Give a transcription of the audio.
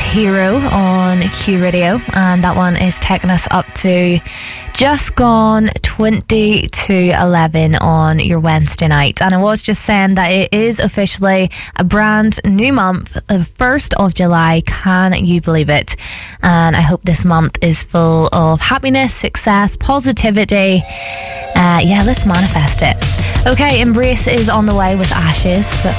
Hero on Q Radio, and that one is taking us up to just gone 20 to 11 on your Wednesday night. And I was just saying that it is officially a brand new month, the 1st of July. Can you believe it? And I hope this month is full of happiness, success, positivity. Let's manifest it. Okay, Embrace is on the way with Ashes, but